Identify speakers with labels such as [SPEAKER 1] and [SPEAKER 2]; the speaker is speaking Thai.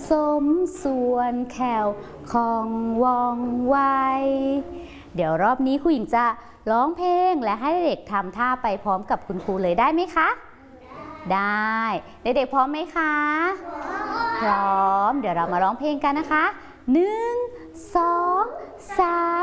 [SPEAKER 1] สมส่วนแขวของว่องไวเดี๋ยวรอบนี้ครูหญิงจะร้องเพลงและให้เด็กทำท่าไปพร้อมกับคุณครูเลยได้ไหมคะได้เด็กๆพร้อมไหมคะพร้อมเดี๋ยวเรามาร้องเพลงกันนะคะ1 2 3